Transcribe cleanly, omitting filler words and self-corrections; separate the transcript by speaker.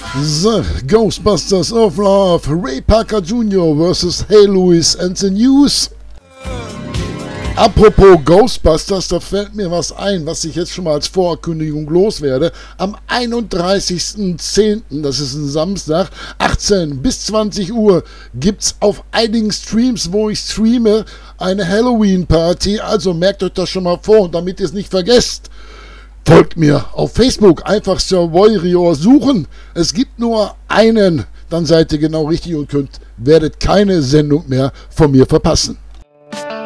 Speaker 1: The Ghostbusters of Love, Ray Parker Jr. vs. Hey Louis and the News. Apropos Ghostbusters, da fällt mir was ein, was ich jetzt schon mal als Vorankündigung loswerde. Am 31.10., das ist ein Samstag, 18 bis 20 Uhr, gibt's auf einigen Streams, wo ich streame, eine Halloween-Party. Also merkt euch das schon mal vor, und damit ihr es nicht vergesst, folgt mir auf Facebook, einfach Sir Voirior suchen. Es gibt nur einen, dann seid ihr genau richtig und werdet keine Sendung mehr von mir verpassen.